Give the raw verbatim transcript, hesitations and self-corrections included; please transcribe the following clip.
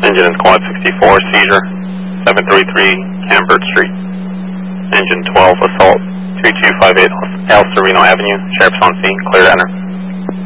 Engine is quad sixty-four, seizure, seven three three Cambridge Street. Engine twelve, assault, three two five eight El Sereno Avenue. Sheriff's on scene, clear to enter.